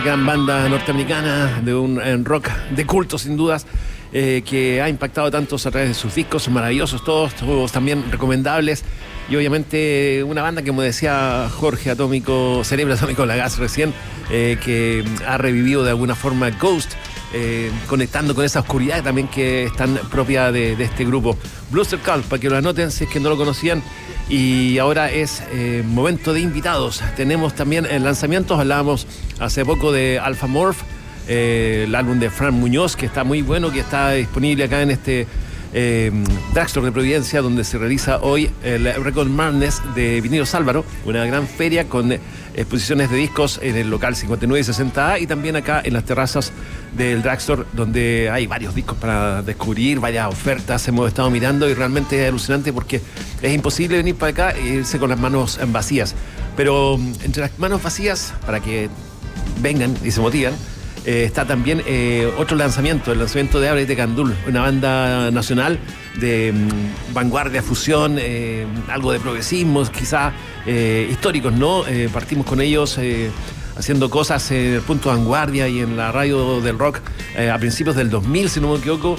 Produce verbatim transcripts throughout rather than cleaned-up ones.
gran banda norteamericana de un, un rock de culto sin dudas, eh, que ha impactado a tantos a través de sus discos, maravillosos todos, todos también recomendables, y obviamente una banda que, como decía Jorge Atómico, Cerebro Atómico Lagaz recién, eh, que ha revivido de alguna forma Ghost, eh, conectando con esa oscuridad también que es tan propia de, de este grupo. Bluster Cult, para que lo anoten si es que no lo conocían. Y ahora es eh, momento de invitados. Tenemos también en lanzamientos, hablábamos hace poco de Alpha Morph, eh, el álbum de Fran Muñoz, que está muy bueno, que está disponible acá en este eh, Drugstore de Providencia, donde se realiza hoy el Record Madness de Vinilos Álvaro, una gran feria con exposiciones de discos en el local cincuenta y nueve y sesenta A y también acá en las terrazas del Drugstore, donde hay varios discos para descubrir, varias ofertas, hemos estado mirando y realmente es alucinante porque es imposible venir para acá e irse con las manos vacías, pero entre las manos vacías, para que vengan y se motivan, eh, está también eh, otro lanzamiento, el lanzamiento de Ábrete Gandul, una banda nacional de mm, vanguardia, fusión, eh, algo de progresismo, quizá eh, históricos, ¿no? Eh, partimos con ellos eh, haciendo cosas en el punto de vanguardia y en la radio del rock eh, a principios del dos mil, si no me equivoco.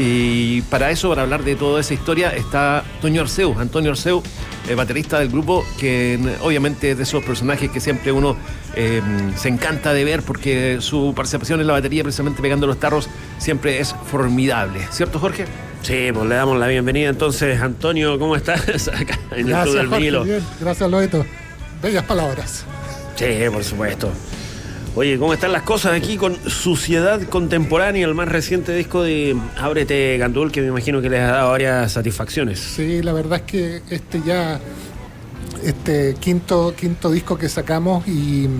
Y para eso, para hablar de toda esa historia, está Toño Arceu, Antonio Arceu, eh, baterista del grupo, que obviamente es de esos personajes que siempre uno eh, se encanta de ver porque su participación en la batería, precisamente pegando los tarros, siempre es formidable. ¿Cierto, Jorge? Sí, pues le damos la bienvenida entonces. Antonio, ¿cómo estás? Acá en Gracias, el Club del Vinilo. Bien. Gracias, Loeto. Bellas palabras. Sí, por supuesto. Oye, ¿cómo están las cosas aquí con Suciedad Contemporánea, el más reciente disco de Ábrete Gandul, que me imagino que les ha dado varias satisfacciones? Sí, la verdad es que este ya, este quinto, quinto disco que sacamos y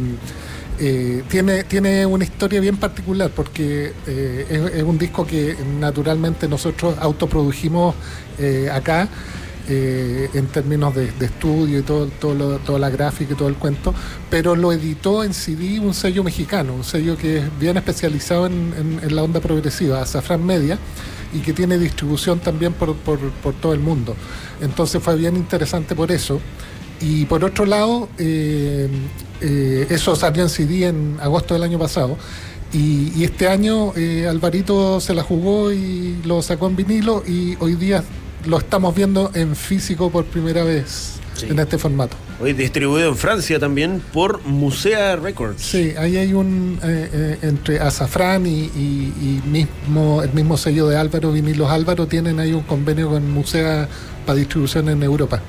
eh, tiene, tiene una historia bien particular porque eh, es, es un disco que naturalmente nosotros autoprodujimos eh, acá. Eh, en términos de, de estudio y todo, todo lo, toda la gráfica y todo el cuento, pero lo editó en C D un sello mexicano, un sello que es bien especializado en, en, en la onda progresiva, Azafrán Media, y que tiene distribución también por, por, por todo el mundo. Entonces fue bien interesante por eso. Y por otro lado, eh, eh, eso salió en C D en agosto del año pasado. Y, y este año eh, Alvarito se la jugó y lo sacó en vinilo, y hoy día lo estamos viendo en físico por primera vez, sí, en este formato. Hoy distribuido en Francia también por Musea Records. Sí, ahí hay un eh, eh, entre Azafrán y, y, y mismo el mismo sello de Álvaro, Vinilos Álvaro, tienen ahí un convenio con Musea para distribución en Europa.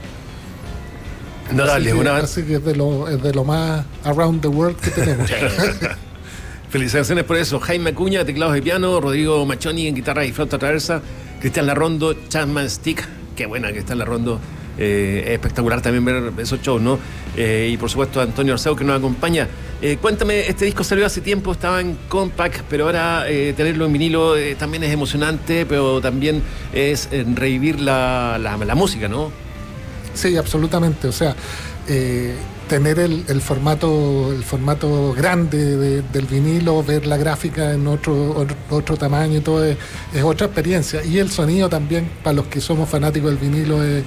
No, así, dale, que, una... así que es de lo, es de lo más around the world que tenemos. Felicitaciones por eso. Jaime Acuña, teclados y piano, Rodrigo Machoni en guitarra y flauta traversa, Cristian Larrondo, Chapman Stick, qué buena que está Larrondo, eh, es espectacular también ver esos shows, ¿no? Eh, y por supuesto Antonio Arceu, que nos acompaña. Eh, cuéntame, este disco salió hace tiempo, estaba en compact, pero ahora eh, tenerlo en vinilo eh, también es emocionante, pero también es eh, revivir la, la, la música, ¿no? Sí, absolutamente, o sea, eh, tener el, el formato el formato grande de, del vinilo, ver la gráfica en otro otro, otro tamaño y todo es, es otra experiencia, y el sonido también para los que somos fanáticos del vinilo es,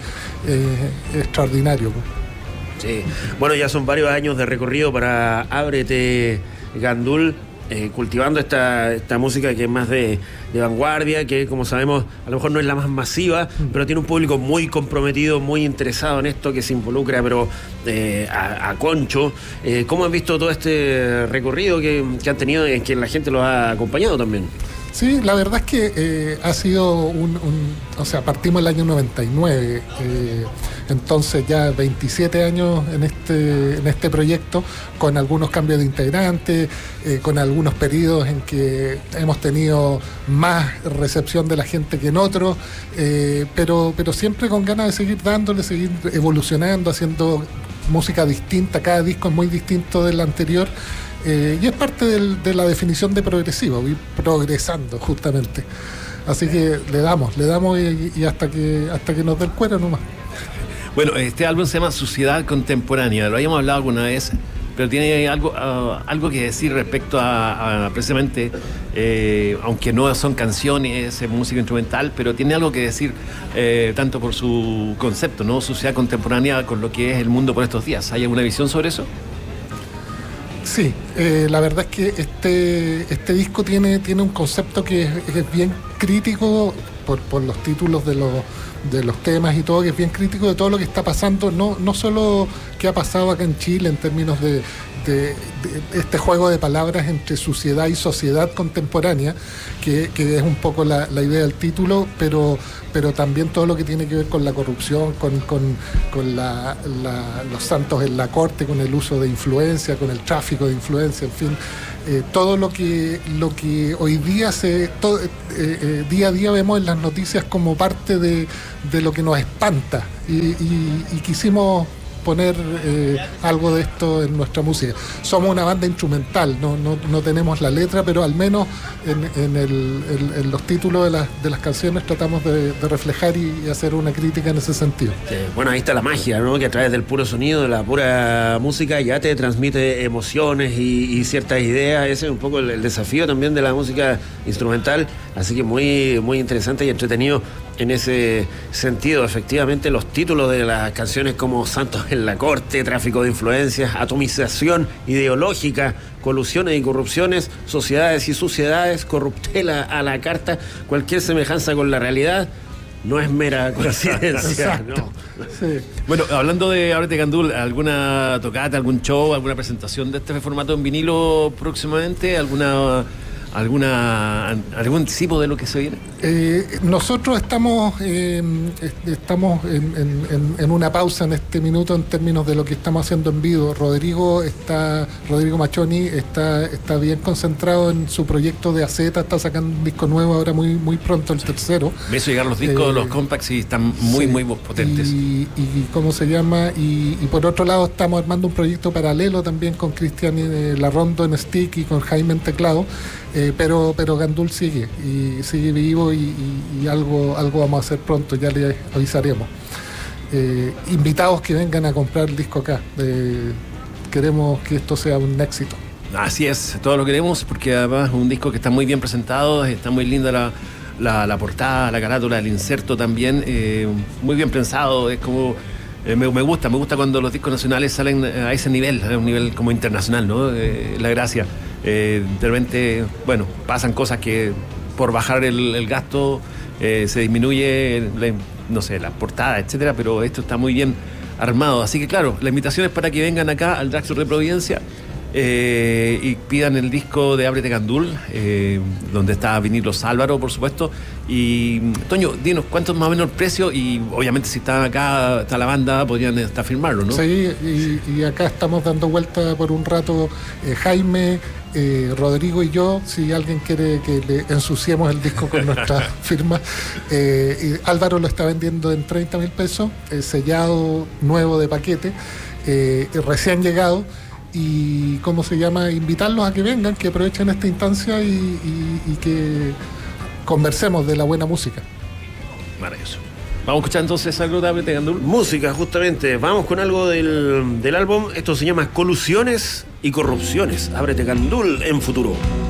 es, es extraordinario. Sí, bueno, ya son varios años de recorrido para Ábrete Gandul, eh, cultivando esta, esta música que es más de, de vanguardia, que como sabemos a lo mejor no es la más masiva, mm. pero tiene un público muy comprometido, muy interesado en esto, que se involucra pero eh, a, a concho. Eh, ¿Cómo han visto todo este recorrido que, que han tenido, en que la gente los ha acompañado también? Sí, la verdad es que eh, ha sido un, un... O sea, partimos el año noventa y nueve, eh, entonces ya veintisiete años en este, en este proyecto, con algunos cambios de integrantes, eh, con algunos periodos en que hemos tenido más recepción de la gente que en otros, eh, pero, pero siempre con ganas de seguir dándole, seguir evolucionando, haciendo música distinta. Cada disco es muy distinto del anterior. Eh, y es parte del, de la definición de progresivo, ir progresando justamente. Así que le damos, le damos y, y hasta que hasta que nos dé el cuero nomás. Bueno, este álbum se llama Suciedad Contemporánea, lo habíamos hablado alguna vez, pero tiene algo, uh, algo que decir respecto a, a precisamente, eh, aunque no son canciones, es música instrumental, pero tiene algo que decir eh, tanto por su concepto, ¿no? Sociedad contemporánea con lo que es el mundo por estos días. ¿Hay alguna visión sobre eso? Sí, eh, la verdad es que este, este disco tiene, tiene un concepto que es, es bien crítico por, por los títulos de los, de los temas y todo, que es bien crítico de todo lo que está pasando, no, no solo qué ha pasado acá en Chile en términos de, de, de este juego de palabras entre sociedad y sociedad contemporánea, que, que es un poco la, la idea del título, pero, pero también todo lo que tiene que ver con la corrupción, con, con, con la, la, los santos en la corte, con el uso de influencia, con el tráfico de influencia, en fin, eh, todo lo que, lo que hoy día se todo, eh, eh, día a día vemos en las noticias como parte de, de lo que nos espanta y, y, y quisimos poner eh, algo de esto en nuestra música. Somos una banda instrumental, no, no, no tenemos la letra, pero al menos en, en, el, en, en los títulos de las, de las canciones tratamos de, de reflejar y, y hacer una crítica en ese sentido. Sí, bueno, ahí está la magia, ¿no? Que a través del puro sonido, de la pura música, ya te transmite emociones y, y ciertas ideas. Ese es un poco el, el desafío también de la música instrumental, así que muy, muy interesante y entretenido en ese sentido. Efectivamente, los títulos de las canciones como Santos en la Corte, Tráfico de Influencias, Atomización Ideológica, Colusiones y Corrupciones, Sociedades y Suciedades, Corruptela a la Carta, cualquier semejanza con la realidad no es mera coincidencia. ¿No? Sí. Bueno, hablando de Ábrete Gandul, ¿alguna tocata, algún show, alguna presentación de este formato en vinilo próximamente? ¿Alguna... ¿Alguna, algún anticipo de lo que se viene? Eh, nosotros estamos eh, estamos en, en, en una pausa en este minuto en términos de lo que estamos haciendo en vivo. Rodrigo está Rodrigo Machoni está está bien concentrado en su proyecto de Aceta, está sacando un disco nuevo ahora muy muy pronto, el tercero. Me hizo llegar los discos, eh, los compacts, y están muy, sí, muy potentes. Y, y ¿cómo se llama? Y, y por otro lado estamos armando un proyecto paralelo también con Cristian eh, Larrondo en stick y con Jaime en teclado. Eh, pero pero Gandul sigue y sigue vivo y, y, y algo algo vamos a hacer pronto, ya les avisaremos. Eh, invitados que vengan a comprar el disco acá. Eh, queremos que esto sea un éxito. Así es, todo lo queremos, porque además es un disco que está muy bien presentado, está muy linda la, la, la portada, la carátula, el inserto también, eh, muy bien pensado, es como... Eh, me, me gusta, me gusta cuando los discos nacionales salen a ese nivel, a un nivel como internacional, ¿no? Eh, la gracia. Eh, de repente, bueno, pasan cosas que por bajar el, el gasto eh, se disminuye, la, no sé, la portada, etcétera, pero esto está muy bien armado. Así que claro, la invitación es para que vengan acá al Drag Sur de Providencia eh, y pidan el disco de Ábrete Gandul, eh, donde está Vinilos Álvaro, por supuesto. Y Toño, dinos cuánto es más o menos el precio, y obviamente si están acá, está la banda, podrían hasta firmarlo, ¿no? Sí, y, y acá estamos dando vuelta por un rato eh, Jaime, eh, Rodrigo y yo, si alguien quiere que le ensuciemos el disco con nuestra firma. Eh, y Álvaro lo está vendiendo en treinta mil pesos, eh, sellado, nuevo de paquete, eh, recién llegado. Y cómo se llama, invitarlos a que vengan, que aprovechen esta instancia y, y, y que conversemos de la buena música. Maravilloso. Vamos a escuchar entonces algo de Ábrete Gandul. Música, justamente. Vamos con algo del, del álbum. Esto se llama Colusiones y Corrupciones. Ábrete Gandul en Futuro.